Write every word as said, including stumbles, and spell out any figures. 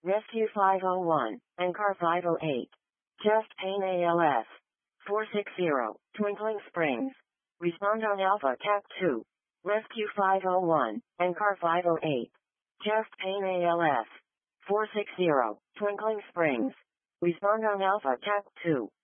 Rescue five oh one, NCAR five oh eight. Chest pain A L S. four sixty, Twinkling Springs. Respond on Alpha T A C two. Rescue five oh one, NCAR five oh eight. Chest pain A L S. four sixty, Twinkling Springs. Respond on Alpha T A C two.